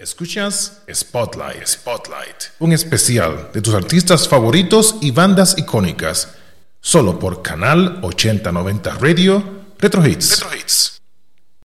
Escuchas Spotlight, un especial de tus artistas favoritos y bandas icónicas, solo por Canal 8090 Radio Retro Hits.